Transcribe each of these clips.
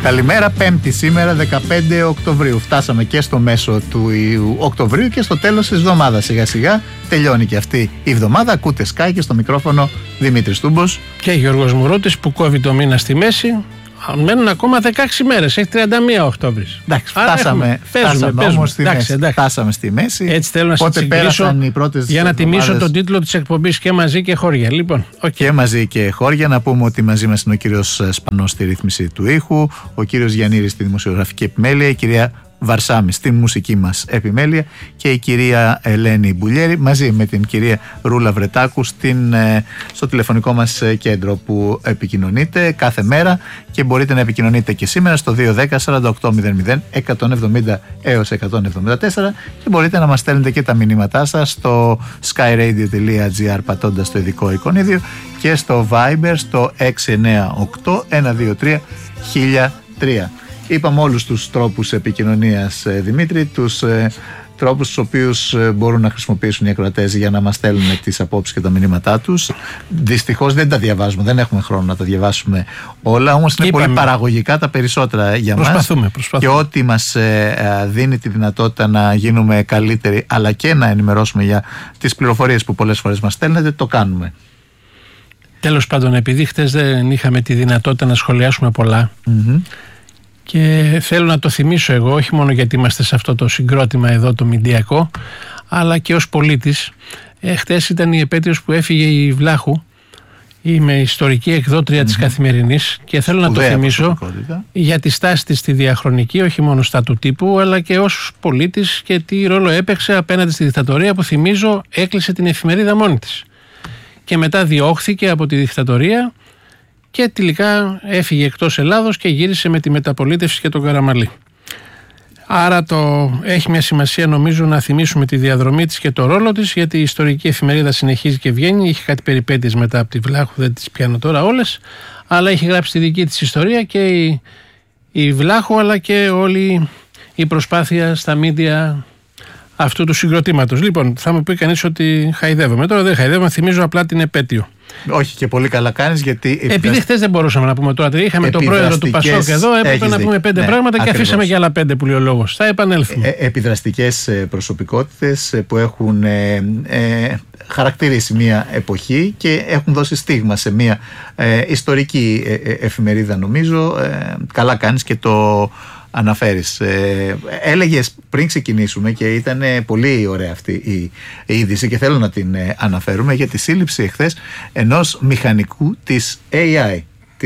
Καλημέρα, Πέμπτη σήμερα, 15 Οκτωβρίου. Φτάσαμε και στο μέσο του Οκτωβρίου και στο τέλος της εβδομάδας. Σιγά σιγά τελειώνει και αυτή η εβδομάδα. Ακούτε Sky και στο μικρόφωνο Δημήτρης Τούμπος και Γιώργος Μουρώτης που κόβει το μήνα στη μέση. Μένουν ακόμα 16 μέρες, έχει 31 Οκτώβρης. Εντάξει, φτάσαμε όμως στη μέση. Φτάσαμε στη μέση. Έτσι θέλω να σας συγκρίσω για να τιμήσω τον τίτλο της εκπομπής και μαζί και χώρια. Λοιπόν, και μαζί και χώρια. Να πούμε ότι μαζί μας είναι ο κύριος Σπανός στη ρύθμιση του ήχου, ο κύριος Γιαννήρης στη δημοσιογραφική επιμέλεια, η κυρία Βαρσάμι στη μουσική μας επιμέλεια και η κυρία Ελένη Μπουλιέρη μαζί με την κυρία Ρούλα Βρετάκου στο τηλεφωνικό μας κέντρο που επικοινωνείτε κάθε μέρα και μπορείτε να επικοινωνείτε και σήμερα στο 210-4800-170 έως 174 και μπορείτε να μας στέλνετε και τα μηνύματά σας στο skyradio.gr πατώντας το ειδικό εικονίδιο και στο Viber στο 698-123-1003. Είπαμε όλους τους τρόπους επικοινωνίας, Δημήτρη, τους τρόπους τους οποίους μπορούν να χρησιμοποιήσουν οι ακροατές για να μας στέλνουν τις απόψεις και τα μηνύματά τους. Δυστυχώς δεν τα διαβάζουμε, δεν έχουμε χρόνο να τα διαβάσουμε όλα, όμως είναι πολύ παραγωγικά τα περισσότερα για μας. Προσπαθούμε. Και ό,τι μας δίνει τη δυνατότητα να γίνουμε καλύτεροι αλλά και να ενημερώσουμε για τις πληροφορίες που πολλές φορές μας στέλνετε, το κάνουμε. Τέλος πάντων, επειδή χτες δεν είχαμε τη δυνατότητα να σχολιάσουμε πολλά, και θέλω να το θυμίσω εγώ, όχι μόνο γιατί είμαστε σε αυτό το συγκρότημα εδώ το μηντιακό, αλλά και ως πολίτης. Χτες ήταν η επέτειος που έφυγε η Βλάχου, με ιστορική εκδότρια της Καθημερινής, και θέλω να το θυμίσω για τη στάση της στη διαχρονική, όχι μόνο στα του τύπου, αλλά και ως πολίτης και τι ρόλο έπαιξε απέναντι στη δικτατορία που, θυμίζω, έκλεισε την εφημερίδα μόνη της. Και μετά διώχθηκε από τη δικτατορία και τελικά έφυγε εκτός Ελλάδος και γύρισε με τη μεταπολίτευση και τον Καραμαλή. Άρα έχει μια σημασία, νομίζω, να θυμίσουμε τη διαδρομή της και το ρόλο της, γιατί η ιστορική εφημερίδα συνεχίζει και βγαίνει. Είχε κάτι περιπέτειες μετά από τη Βλάχου, δεν τις πιάνω τώρα όλες, αλλά έχει γράψει τη δική της ιστορία και η Βλάχου, αλλά και όλη η προσπάθεια στα μίντια αυτού του συγκροτήματος. Λοιπόν, θα μου πει κανείς ότι χαϊδεύομαι. Τώρα δεν χαϊδεύομαι, θυμίζω απλά την επέτειο. Όχι, και πολύ καλά κάνεις, γιατί επειδή χθες δεν μπορούσαμε να πούμε τώρα. Είχαμε τον πρόεδρο του Πασόκ εδώ, έπρεπε να πούμε 5 πράγματα και αφήσαμε και άλλα 5 που λέει ο λόγος. Θα επανέλθουμε. Επιδραστικές προσωπικότητες που έχουν χαρακτηρίσει μια εποχή και έχουν δώσει στίγμα σε μια ιστορική εφημερίδα, νομίζω. Καλά κάνεις και το αναφέρεις. Έλεγες πριν ξεκινήσουμε, και ήταν πολύ ωραία αυτή η είδηση και θέλω να την αναφέρουμε, για τη σύλληψη εχθές ενός μηχανικού της AI,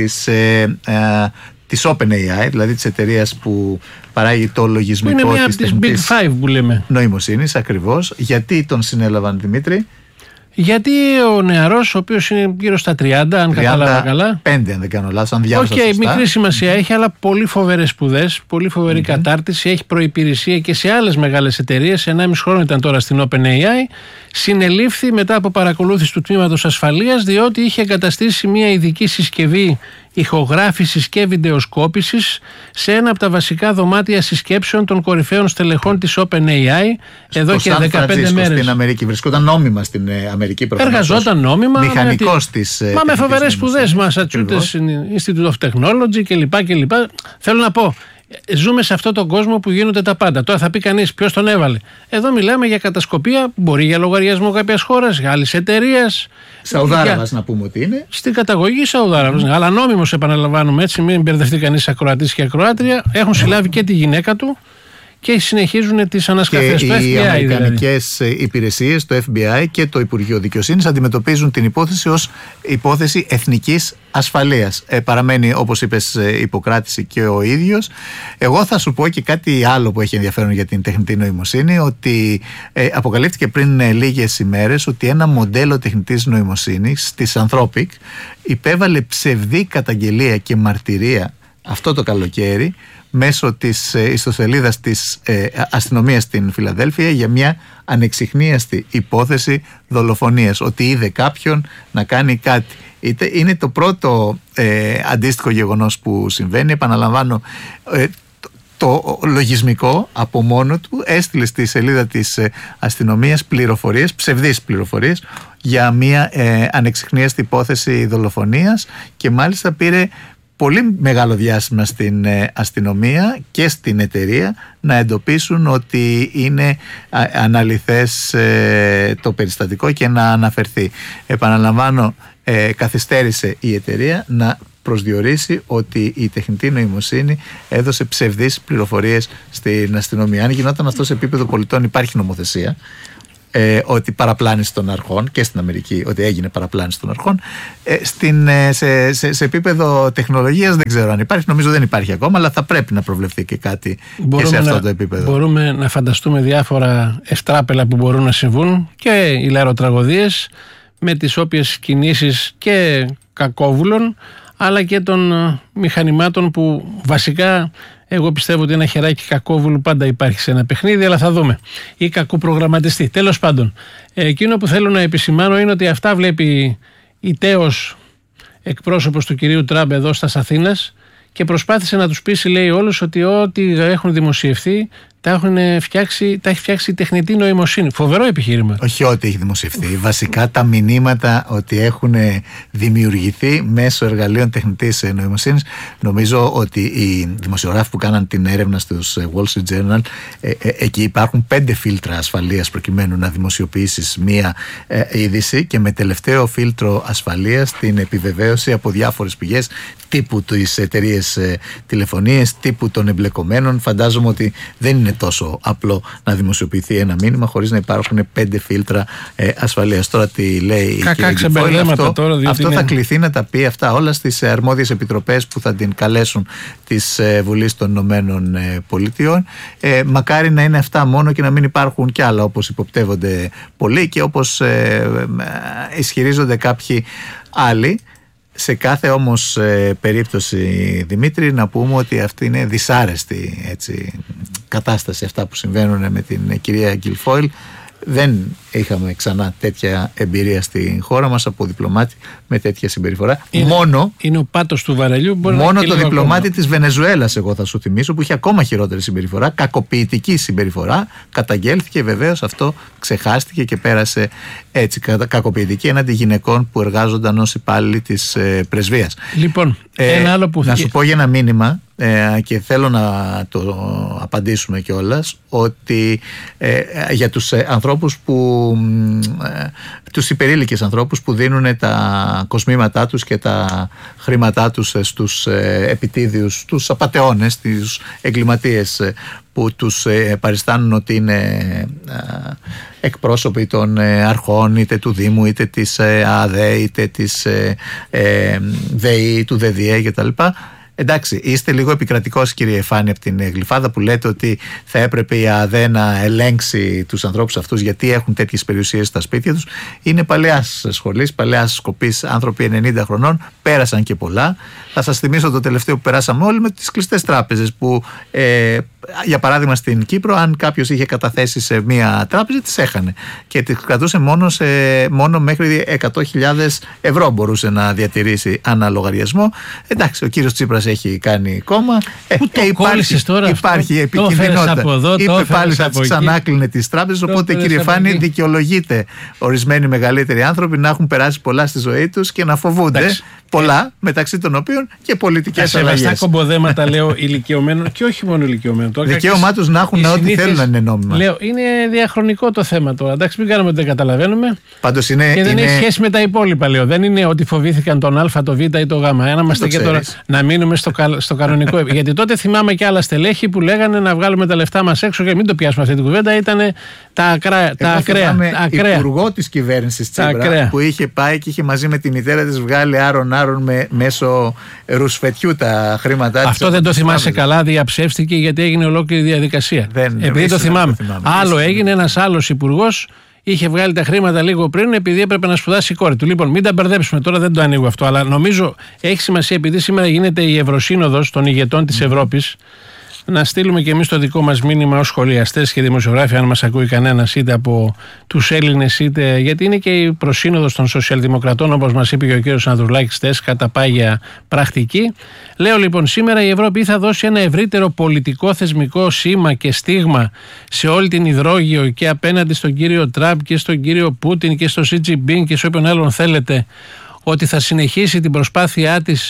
της OpenAI, δηλαδή της εταιρείας που παράγει το λογισμικό της τεχνητής Big Five που λέμε νοημοσύνης. Ακριβώς. Γιατί τον συνέλαβαν, Δημήτρη? Γιατί ο νεαρός, ο οποίος είναι γύρω στα 30, αν κατάλαβα καλά. 5, αν δεν κάνω λάθος, αν διάβασα σωστά. Μικρή σημασία έχει, αλλά πολύ φοβερές σπουδές, πολύ φοβερή κατάρτιση. Έχει προϋπηρεσία και σε άλλες μεγάλες εταιρείες. 1,5 χρόνο ήταν τώρα στην OpenAI. Συνελήφθη μετά από παρακολούθηση του τμήματος ασφαλείας, διότι είχε εγκαταστήσει μια ειδική συσκευή ηχογράφησης και βιντεοσκόπησης σε ένα από τα βασικά δωμάτια συσκέψεων των κορυφαίων στελεχών της OpenAI εδώ και 15 μέρες. Στην Αμερική. Βρισκόταν νόμιμα στην Αμερική προφανώς. Εργαζόταν νόμιμα. Μηχανικός της. Μα με φοβερές σπουδές, Massachusetts Institute of Technology κλπ. Θέλω να πω, ζούμε σε αυτόν τον κόσμο που γίνονται τα πάντα. Τώρα θα πει κανείς ποιος τον έβαλε. Εδώ μιλάμε για κατασκοπία που μπορεί για λογαριασμό κάποιας χώρας, για άλλης εταιρείας. Σαουδάραβας να πούμε ότι είναι. Στην καταγωγή Σαουδάραβας. Αλλά νόμιμος, επαναλαμβάνουμε, έτσι, μην μπερδευτεί κανείς ακροατής και ακροάτρια. Έχουν συλλάβει και τη γυναίκα του και συνεχίζουν τις ανασκαφές. Και οι αμερικανικές υπηρεσίες, το FBI και το Υπουργείο Δικαιοσύνης αντιμετωπίζουν την υπόθεση ως υπόθεση εθνικής ασφαλείας. Παραμένει, όπως είπες, υποκράτηση και ο ίδιος. Εγώ θα σου πω και κάτι άλλο που έχει ενδιαφέρον για την τεχνητή νοημοσύνη, ότι αποκαλύφθηκε πριν λίγες ημέρες ότι ένα μοντέλο τεχνητής νοημοσύνης της Anthropic υπέβαλε ψευδή καταγγελία και μαρτυρία αυτό το καλοκαίρι μέσω της ιστοσελίδας της αστυνομίας στην Φιλαδέλφια για μια ανεξιχνίαστη υπόθεση δολοφονίας, ότι είδε κάποιον να κάνει κάτι. Είναι το πρώτο αντίστοιχο γεγονός που συμβαίνει. Επαναλαμβάνω, το λογισμικό από μόνο του έστειλε στη σελίδα της αστυνομίας πληροφορίες, ψευδείς πληροφορίες για μια ανεξιχνίαστη υπόθεση δολοφονίας, και μάλιστα πήρε πολύ μεγάλο διάστημα στην αστυνομία και στην εταιρεία να εντοπίσουν ότι είναι αναλυθές το περιστατικό και να αναφερθεί. Επαναλαμβάνω, καθυστέρησε η εταιρεία να προσδιορίσει ότι η τεχνητή νοημοσύνη έδωσε ψευδείς πληροφορίες στην αστυνομία. Αν γινόταν αυτό σε επίπεδο πολιτών, υπάρχει νομοθεσία ότι παραπλάνηση των αρχών, και στην Αμερική ότι έγινε παραπλάνηση των αρχών. Σε επίπεδο τεχνολογίας δεν ξέρω αν υπάρχει, νομίζω δεν υπάρχει ακόμα, αλλά θα πρέπει να προβλεφθεί και κάτι και σε αυτό το επίπεδο. Μπορούμε να φανταστούμε διάφορα ευτράπελα που μπορούν να συμβούν και ηλαροτραγωδίες με τις όποιες κινήσεις και κακόβουλων αλλά και των μηχανημάτων που βασικά εγώ πιστεύω ότι ένα χεράκι κακόβουλου πάντα υπάρχει σε ένα παιχνίδι, αλλά θα δούμε. Ή κακού προγραμματιστή. Τέλος πάντων, εκείνο που θέλω να επισημάνω είναι ότι αυτά βλέπει η τέος εκπρόσωπος του κυρίου Τραμπ εδώ στα Αθήνας και προσπάθησε να τους πείσει, λέει, όλους ότι ό,τι έχουν δημοσιευθεί τα έχει φτιάξει η τεχνητή νοημοσύνη. Φοβερό επιχείρημα. Όχι ό,τι έχει δημοσιευθεί. Βασικά τα μηνύματα ότι έχουν δημιουργηθεί μέσω εργαλείων τεχνητής νοημοσύνης. Νομίζω ότι οι δημοσιογράφοι που κάναν την έρευνα στους Wall Street Journal, εκεί υπάρχουν 5 φίλτρα ασφαλείας προκειμένου να δημοσιοποιήσεις μία είδηση, και με τελευταίο φίλτρο ασφαλείας την επιβεβαίωση από διάφορες πηγές τύπου τις εταιρείες τηλεφωνίες, τύπου των εμπλεκομένων. Φαντάζομαι ότι δεν είναι τόσο απλό να δημοσιοποιηθεί ένα μήνυμα χωρίς να υπάρχουν 5 φίλτρα ασφαλείας. Τώρα τι λέει η κυρία Γκριφόιλ, αυτό θα κληθεί να τα πει αυτά όλα στις αρμόδιες επιτροπές που θα την καλέσουν της Βουλής των Ηνωμένων Πολιτειών. Μακάρι να είναι αυτά μόνο και να μην υπάρχουν κι άλλα, όπως υποπτεύονται πολλοί και όπως ισχυρίζονται κάποιοι άλλοι. Σε κάθε όμως περίπτωση, Δημήτρη, να πούμε ότι αυτή είναι δυσάρεστη κατάσταση, αυτά που συμβαίνουν με την κυρία Γκριφόιλ. Δεν είχαμε ξανά τέτοια εμπειρία στην χώρα μας από διπλωμάτη με τέτοια συμπεριφορά. Είναι ο πάτος του βαρελιού. Μόνο το διπλωμάτη της Βενεζουέλας, εγώ θα σου θυμίσω, που είχε ακόμα χειρότερη συμπεριφορά, κακοποιητική συμπεριφορά, καταγγέλθηκε, βεβαίως αυτό ξεχάστηκε και πέρασε έτσι, κακοποιητική έναντι γυναικών που εργάζονταν ως υπάλληλοι της πρεσβείας. Λοιπόν, ένα άλλο που να σου πω για ένα μήνυμα, και θέλω να το απαντήσουμε κιόλας, ότι για τους ανθρώπους τους υπερήλικες ανθρώπους που δίνουν τα κοσμήματά τους και τα χρήματά τους στους επιτίδιους, τους απατεώνες, τους εγκληματίες που τους παριστάνουν ότι είναι εκπρόσωποι των αρχών, είτε του Δήμου, είτε της ΑΔΕ, είτε της ΔΕΗ, του ΔΕΔΙΕ κτλ. Εντάξει, είστε λίγο επικρατικός, κύριε Φάνη, από την Γλυφάδα, που λέτε ότι θα έπρεπε η ΑΔΕ να ελέγξει τους ανθρώπους αυτούς γιατί έχουν τέτοιες περιουσίες στα σπίτια τους. Είναι παλαιάς σχολής, παλαιάς σκοπής άνθρωποι 90 χρονών, πέρασαν και πολλά. Θα σας θυμίσω το τελευταίο που περάσαμε όλοι με τις κλειστές τράπεζες που, για παράδειγμα στην Κύπρο, αν κάποιος είχε καταθέσει σε μία τράπεζα, τις έχανε και τις κρατούσε μόνο μέχρι 100.000 ευρώ μπορούσε να διατηρήσει ανά λογαριασμό. Εντάξει, ο κύριος Τσίπρας έχει κάνει κόμμα. Υπάρχει επικινδυνότητα. Είπε πάλι θα τις ξανάκλεινε τις τράπεζες. Οπότε, κύριε Φάνη, δικαιολογείται ορισμένοι μεγαλύτεροι άνθρωποι να έχουν περάσει πολλά στη ζωή τους και να φοβούνται πολλά, μεταξύ των οποίων και πολιτικές αλλαγές. Σεβαστά κομποδέματα, λέω, ηλικιωμένων και όχι μόνο ηλικιωμένων. Δικαίωμά τους να έχουν ό,τι θέλουν να είναι νόμιμα. Λέω, είναι διαχρονικό το θέμα τώρα. Εντάξει, μην κάνουμε ότι δεν καταλαβαίνουμε. Πάντως και δεν έχει σχέση με τα υπόλοιπα, λέω. Δεν είναι ότι φοβήθηκαν τον Α, το Β ή το Γ. Αν είμαστε και τώρα να μείνουμε στο κανονικό. Γιατί τότε θυμάμαι και άλλα στελέχη που λέγανε να βγάλουμε τα λεφτά μας έξω και μην το πιάσουμε αυτή την κουβέντα. Ήταν τα ακραία. Υπουργό της κυβέρνησης Τσίπρα που είχε πάει και είχε μαζί με τη μητέρα της βγάλει άρον μέσω ρουσφετιού τα χρήματά της. Αυτό δεν το θυμάσαι καλά, διαψεύστηκε γιατί έγινε ολόκληρη διαδικασία. Επειδή το θυμάμαι. Άλλο έγινε, ένας άλλος υπουργός είχε βγάλει τα χρήματα λίγο πριν επειδή έπρεπε να σπουδάσει η κόρη του. Λοιπόν, μην τα μπερδέψουμε τώρα, δεν το ανοίγω αυτό, αλλά νομίζω έχει σημασία επειδή σήμερα γίνεται η Ευρωσύνοδος των ηγετών της Ευρώπης. Να στείλουμε και εμείς το δικό μας μήνυμα ως σχολιαστές και δημοσιογράφοι, αν μας ακούει κανένας, είτε από τους Έλληνες, είτε γιατί είναι και η προσύνοδος των Σοσιαλδημοκρατών, όπως μας είπε και ο κύριος Ανδρουλάκης χτες, κατά πάγια πρακτική. Λέω λοιπόν, σήμερα η Ευρώπη θα δώσει ένα ευρύτερο πολιτικό θεσμικό σήμα και στίγμα σε όλη την υδρόγειο και απέναντι στον κύριο Τραμπ και στον κύριο Πούτιν και στο Σι Τζινπίνγκ και σε όποιον άλλον θέλετε, ότι θα συνεχίσει την προσπάθειά της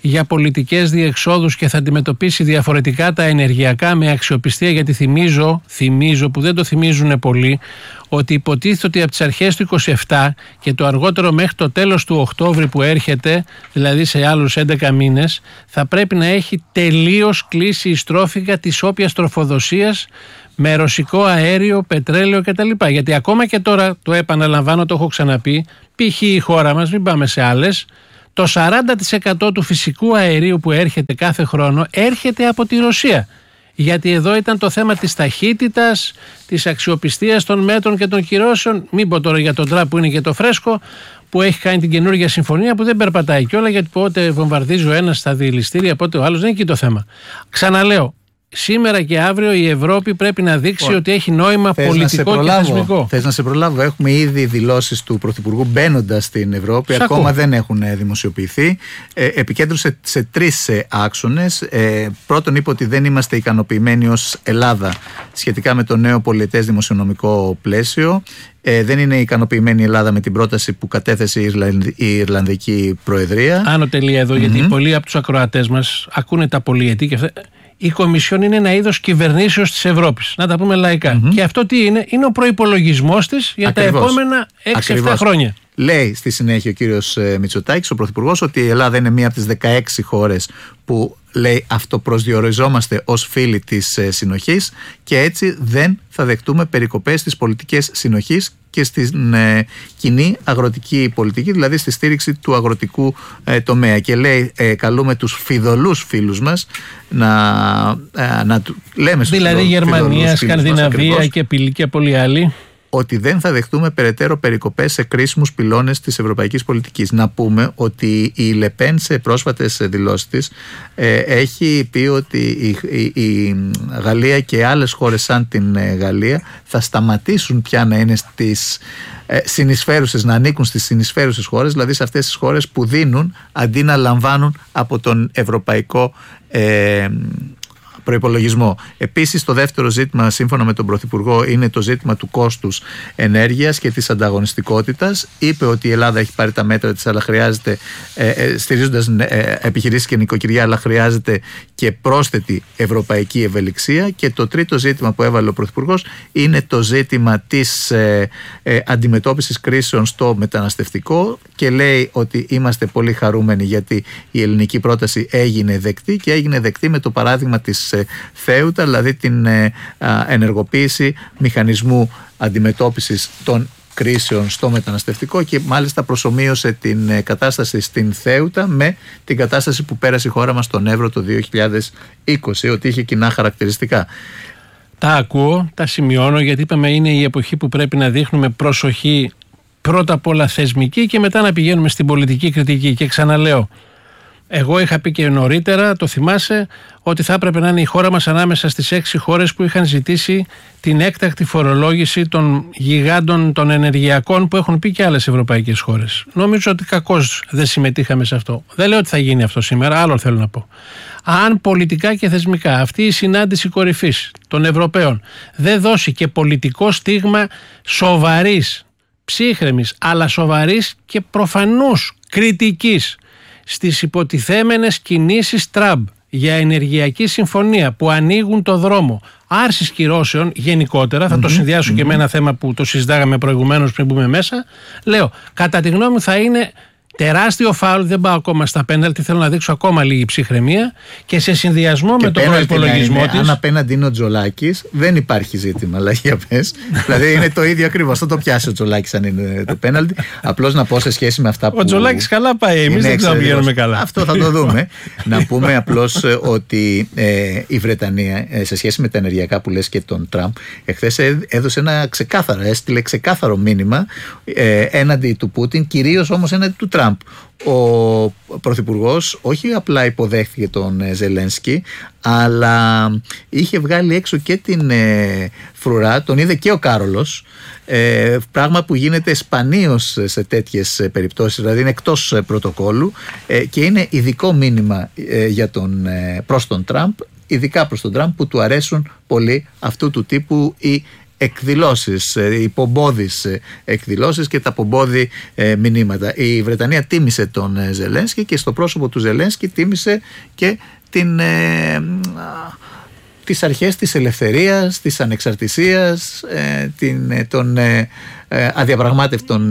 για πολιτικές διεξόδους και θα αντιμετωπίσει διαφορετικά τα ενεργειακά με αξιοπιστία, γιατί θυμίζω που δεν το θυμίζουν πολλοί, ότι υποτίθεται ότι από τις αρχές του 27 και το αργότερο μέχρι το τέλος του Οκτώβρη που έρχεται, δηλαδή σε άλλους 11 μήνες, θα πρέπει να έχει τελείως κλείσει η στρόφιγγα της όποιας τροφοδοσίας με ρωσικό αέριο, πετρέλαιο κτλ. Γιατί ακόμα και τώρα, το επαναλαμβάνω, το έχω ξαναπεί, π.χ. η χώρα μας, μην πάμε σε άλλες, το 40% του φυσικού αερίου που έρχεται κάθε χρόνο έρχεται από τη Ρωσία. Γιατί εδώ ήταν το θέμα της ταχύτητας, της αξιοπιστίας των μέτρων και των κυρώσεων. Μην πω τώρα για τον Τραμπ που είναι και το φρέσκο, που έχει κάνει την καινούργια συμφωνία που δεν περπατάει κιόλα, γιατί πότε βομβαρδίζει ο ένας στα δηληστήρια, πότε ο άλλος, δεν είναι εκεί το θέμα. Ξαναλέω, σήμερα και αύριο η Ευρώπη πρέπει να δείξει ότι έχει νόημα πολιτικό και θεσμικό. Θες να σε προλάβω? Έχουμε ήδη δηλώσεις του Πρωθυπουργού μπαίνοντας στην Ευρώπη, ακόμα δεν έχουν δημοσιοποιηθεί. Επικέντρωσε σε 3 άξονες. Πρώτον, είπε ότι δεν είμαστε ικανοποιημένοι ως Ελλάδα σχετικά με το νέο πολιετές δημοσιονομικό πλαίσιο. Δεν είναι ικανοποιημένη η Ελλάδα με την πρόταση που κατέθεσε η Ιρλανδική Προεδρία. Άνω τελεία εδώ, γιατί πολλοί από τους ακροατές μας ακούνε τα πολυετή και αυτά. Η Κομισιόν είναι ένα είδος κυβερνήσεως της Ευρώπης, να τα πούμε λαϊκά. Και αυτό τι είναι? Είναι ο προϋπολογισμός της για τα επόμενα 6-7 χρόνια. Λέει στη συνέχεια ο κύριος Μητσοτάκης, ο Πρωθυπουργός, ότι η Ελλάδα είναι μία από τις 16 χώρες που, λέει, αυτοπροσδιοριζόμαστε ως φίλοι της συνοχής και έτσι δεν θα δεχτούμε περικοπές στις πολιτικές συνοχής και στην κοινή αγροτική πολιτική, δηλαδή στη στήριξη του αγροτικού τομέα. Και λέει, καλούμε τους φιδωλούς φίλους μας να λέμε στους δηλαδή Γερμανία, Σκανδιναβία και πολλοί άλλοι, ότι δεν θα δεχτούμε περαιτέρω περικοπές σε κρίσιμους πυλώνες της ευρωπαϊκής πολιτικής. Να πούμε ότι η Λεπέν σε πρόσφατες δηλώσεις της έχει πει ότι η Γαλλία και άλλες χώρες σαν την Γαλλία θα σταματήσουν πια να είναι στις συνεισφέρουσες, να ανήκουν στις συνεισφέρουσες χώρες, δηλαδή σε αυτές τις χώρες που δίνουν αντί να λαμβάνουν από τον ευρωπαϊκό προϋπολογισμό. Επίσης, το δεύτερο ζήτημα, σύμφωνα με τον Πρωθυπουργό, είναι το ζήτημα του κόστους ενέργειας και της ανταγωνιστικότητας. Είπε ότι η Ελλάδα έχει πάρει τα μέτρα της, αλλά χρειάζεται, στηρίζοντας επιχειρήσεις και νοικοκυριά, αλλά χρειάζεται και πρόσθετη ευρωπαϊκή ευελιξία. Και το τρίτο ζήτημα που έβαλε ο Πρωθυπουργός είναι το ζήτημα της αντιμετώπισης κρίσεων στο μεταναστευτικό και λέει ότι είμαστε πολύ χαρούμενοι γιατί η ελληνική πρόταση έγινε δεκτή και έγινε δεκτή με το παράδειγμα της Θέουτα, δηλαδή την ενεργοποίηση μηχανισμού αντιμετώπισης των κρίσεων στο μεταναστευτικό και μάλιστα προσομοίωσε την κατάσταση στην Θέουτα με την κατάσταση που πέρασε η χώρα μας στον Εύρο το 2020, ότι είχε κοινά χαρακτηριστικά. Τα ακούω, τα σημειώνω, γιατί είπαμε είναι η εποχή που πρέπει να δείχνουμε προσοχή πρώτα απ' όλα θεσμική και μετά να πηγαίνουμε στην πολιτική κριτική. Και ξαναλέω, εγώ είχα πει και νωρίτερα, το θυμάσαι, ότι θα έπρεπε να είναι η χώρα μας ανάμεσα στις 6 χώρες που είχαν ζητήσει την έκτακτη φορολόγηση των γιγάντων των ενεργειακών που έχουν πει και άλλες ευρωπαϊκές χώρες. Νομίζω ότι κακώς δεν συμμετείχαμε σε αυτό. Δεν λέω ότι θα γίνει αυτό σήμερα, άλλο θέλω να πω. Αν πολιτικά και θεσμικά αυτή η συνάντηση κορυφής των Ευρωπαίων δεν δώσει και πολιτικό στίγμα σοβαρής, ψύχρεμης, αλλά σοβαρής και προφανούς κριτικής στις υποτιθέμενες κινήσεις Τραμπ για ενεργειακή συμφωνία που ανοίγουν το δρόμο άρσης κυρώσεων γενικότερα, θα το συνδυάσω και με ένα θέμα που το συζητάγαμε προηγουμένως πριν μπούμε μέσα, λέω, κατά τη γνώμη μου θα είναι τεράστιο φάουλ, δεν πάω ακόμα στα πέναλτι, θέλω να δείξω ακόμα λίγη ψυχραιμία και σε συνδυασμό και με τον προϋπολογισμό της. Αν απέναντι είναι ο Τζολάκης, δεν υπάρχει ζήτημα, αλλά για πες. Δηλαδή είναι το ίδιο ακριβώς. Θα το πιάσει ο Τζολάκης αν είναι το πέναλτι. Απλώς να πω σε σχέση με αυτά που. Ο Τζολάκης καλά πάει, εμείς δεν ξαναπηγαίνουμε καλά. Αυτό θα το δούμε. Να πούμε απλώς ότι η Βρετανία, σε σχέση με τα ενεργειακά που λες και τον Τραμπ, εχθές έδωσε έστειλε ξεκάθαρο μήνυμα έναντι του Πούτιν, κυρίως όμως έναντι του Τραμπ. Ο Πρωθυπουργός όχι απλά υποδέχθηκε τον Ζελένσκι, αλλά είχε βγάλει έξω και την φρουρά, τον είδε και ο Κάρολος, πράγμα που γίνεται σπανίως σε τέτοιες περιπτώσεις, δηλαδή είναι εκτός πρωτοκόλου και είναι ειδικό μήνυμα προς τον Τραμπ, ειδικά προς τον Τραμπ που του αρέσουν πολύ αυτού του τύπου οι εκδηλώσεις, υπομπόδεις εκδηλώσεις και τα πομπόδι μηνύματα. Η Βρετανία τίμησε τον Ζελένσκι και στο πρόσωπο του Ζελένσκι τίμησε και τις αρχές της ελευθερίας, της ανεξαρτησίας, των αδιαπραγμάτευτων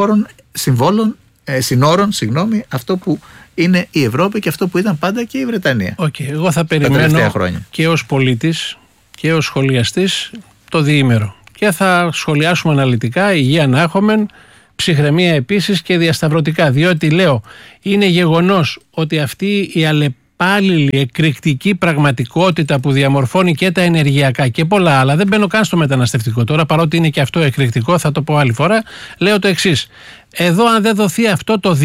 συνόρων, αυτό που είναι η Ευρώπη και αυτό που ήταν πάντα και η Βρετανία. Εγώ θα περιμένω και ως πολίτης και ως σχολιαστής το διήμερο και θα σχολιάσουμε αναλυτικά, υγεία να έχουμε, ψυχραιμία επίσης και διασταυρωτικά, διότι λέω είναι γεγονός ότι αυτή η αλλεπάλληλη εκρηκτική πραγματικότητα που διαμορφώνει και τα ενεργειακά και πολλά άλλα, δεν μπαίνω καν στο μεταναστευτικό τώρα, παρότι είναι και αυτό εκρηκτικό, θα το πω άλλη φορά, λέω το εξής: εδώ αν δεν δοθεί αυτό το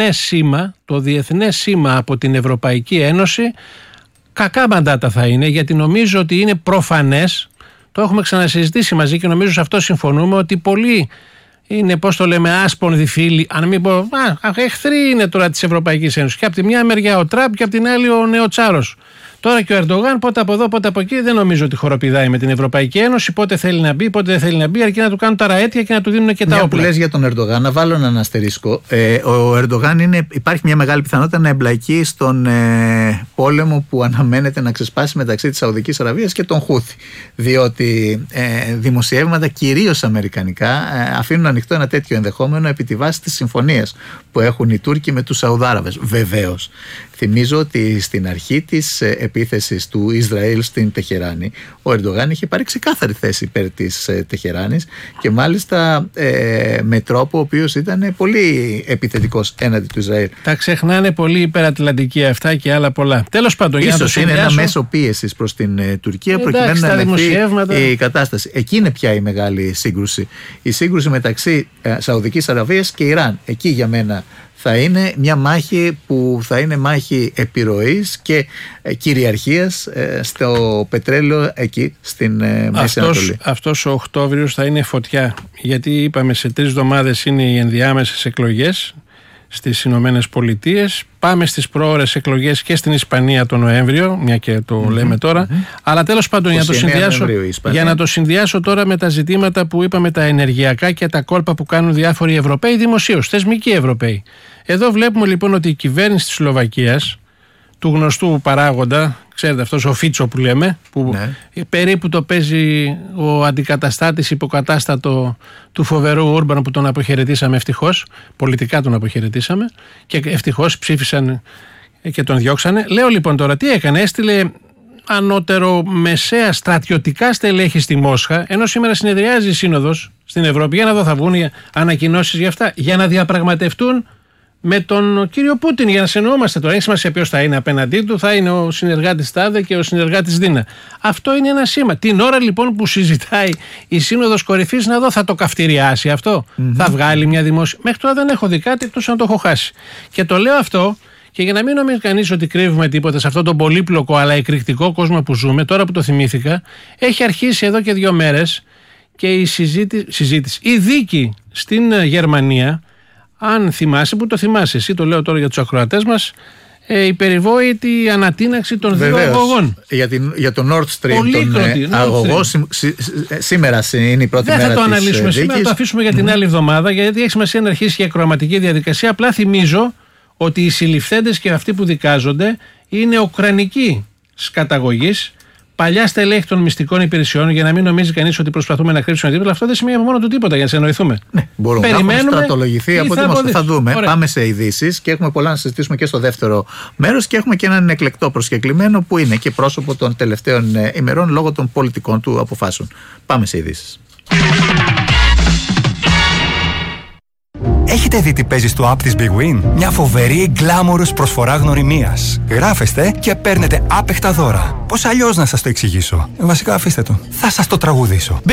διεθνές σήμα από την Ευρωπαϊκή Ένωση, κακά μαντάτα θα είναι, γιατί νομίζω ότι είναι προφανές, το έχουμε ξανασυζητήσει μαζί και νομίζω σε αυτό συμφωνούμε, ότι πολλοί είναι, πώς το λέμε, άσπονδοι φίλοι, αν μην πω, εχθροί είναι τώρα της Ευρωπαϊκής Ένωσης. Και από τη μια μεριά ο Τραμπ και από την άλλη ο Νεοτσάρος. Τώρα και ο Ερντογάν, πότε από εδώ, πότε από εκεί, δεν νομίζω ότι χοροπηδάει με την Ευρωπαϊκή Ένωση. Πότε θέλει να μπει, πότε δεν θέλει να μπει, αρκεί να του κάνουν τα ραέτια και να του δίνουν και τα όπλα. Που λες για τον Ερντογάν, να βάλω έναν αστερίσκο. Ο Ερντογάν υπάρχει μια μεγάλη πιθανότητα να εμπλακεί στον πόλεμο που αναμένεται να ξεσπάσει μεταξύ της Σαουδικής Αραβίας και των Χούθι. Διότι δημοσιεύματα, κυρίως αμερικανικά, αφήνουν ανοιχτό ένα τέτοιο ενδεχόμενο επί τη βάση της συμφωνίας που έχουν οι Τούρκοι με τους Σαουδάραβες. Βεβαίως. Θυμίζω ότι στην αρχή της επίθεσης του Ισραήλ στην Τεχεράνη, ο Ερντογάν είχε πάρει ξεκάθαρη θέση υπέρ της Τεχεράνης και μάλιστα με τρόπο ο οποίος ήταν πολύ επιθετικός έναντι του Ισραήλ. Τα ξεχνάνε πολύ υπερατλαντική αυτά και άλλα πολλά. Τέλος πάντων, ίσως είναι ένα μέσο πίεσης προς την Τουρκία προκειμένου να ελεγχθεί η κατάσταση. Εκεί είναι πια η μεγάλη σύγκρουση. Η σύγκρουση μεταξύ Σαουδικής Αραβίας και Ιράν. Εκεί για μένα θα είναι μια μάχη που θα είναι μάχη επιρροής και κυριαρχίας στο πετρέλαιο εκεί στην Μέση Ανατολή. Αυτός ο Οκτώβριος θα είναι φωτιά, γιατί είπαμε σε 3 εβδομάδες είναι οι ενδιάμεσες εκλογές στις Ηνωμένες Πολιτείες. Πάμε στις προώρες εκλογές και στην Ισπανία τον Νοέμβριο, μια και το λέμε τώρα. Αλλά τέλος πάντων, για να το συνδυάσω τώρα με τα ζητήματα που είπαμε, τα ενεργειακά και τα κόλπα που κάνουν διάφοροι Ευρωπαίοι δημοσίως, θεσμικοί Ευρωπαίοι. Εδώ βλέπουμε λοιπόν ότι η κυβέρνηση της Σλοβακίας, του γνωστού παράγοντα, ξέρετε αυτός ο Φίτσο που λέμε, που περίπου το παίζει ο αντικαταστάτης υποκατάστατο του φοβερού Ούρμπαν που τον αποχαιρετήσαμε ευτυχώς, πολιτικά τον αποχαιρετήσαμε και ευτυχώς ψήφισαν και τον διώξανε. Λέω λοιπόν τώρα τι έκανε, έστειλε ανώτερο μεσαία στρατιωτικά στελέχη στη Μόσχα, ενώ σήμερα συνεδριάζει η Σύνοδος στην Ευρώπη, για να δω θα βγουν ανακοινώσεις για αυτά, για να διαπραγματευτούν με τον κύριο Πούτιν, για να συνεννοούμαστε τώρα. Έχει σημασία ποιος θα είναι απέναντί του, θα είναι ο συνεργάτης Τάδε και ο συνεργάτης Δίνα. Αυτό είναι ένα σήμα. Την ώρα λοιπόν που συζητάει η Σύνοδος Κορυφής, να δω, θα το καυτηριάσει αυτό, θα βγάλει μια δημόσια. Μέχρι τώρα δεν έχω δει κάτι εκτός αν το έχω χάσει. Και το λέω αυτό και για να μην νομίζει κανείς ότι κρύβουμε τίποτα σε αυτόν τον πολύπλοκο αλλά εκρηκτικό κόσμο που ζούμε, τώρα που το θυμήθηκα, έχει αρχίσει εδώ και 2 μέρες και η συζήτηση, η δίκη στην Γερμανία. Αν θυμάσαι, που το θυμάσαι εσύ, το λέω τώρα για τους ακροατές μας, η περιβόητη ανατείναξη των 2 αγωγών. Για το Nord Stream, τον αγωγό, σήμερα είναι η πρώτη μέρα της δίκης. Δεν θα το αναλύσουμε σήμερα, το αφήσουμε για την άλλη εβδομάδα, γιατί έχει σημασία να αρχίσει η ακροαματική διαδικασία. Απλά θυμίζω ότι οι συλληφθέντες και αυτοί που δικάζονται είναι ουκρανικοί καταγωγής, παλιά στελέχη των μυστικών υπηρεσιών, για να μην νομίζει κανείς ότι προσπαθούμε να κρύψουμε τίποτα. Αυτό δεν σημαίνει από μόνο του τίποτα, για να συνεννοηθούμε. Ναι, μπορούμε να έχουμε στρατολογηθεί από ό,τι θα δούμε. Ωραία. Πάμε σε ειδήσεις και έχουμε πολλά να συζητήσουμε και στο δεύτερο μέρος και έχουμε και έναν εκλεκτό προσκεκλημένο που είναι και πρόσωπο των τελευταίων ημερών λόγω των πολιτικών του αποφάσεων. Πάμε σε ειδήσεις. Έχετε δει τι παίζει στο app της Big Win? Μια φοβερή glamorous προσφορά γνωριμίας. Γράφεστε και παίρνετε άπεχτα δώρα. Πώς αλλιώς να σας το εξηγήσω? Βασικά αφήστε το. Θα σας το τραγουδήσω.